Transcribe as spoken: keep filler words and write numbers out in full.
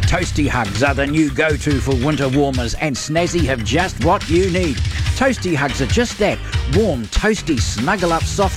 Toasty Hugs are the new go-to for winter warmers, and Snazzy have just what you need. Toasty Hugs are just that, warm, toasty, snuggle-up soft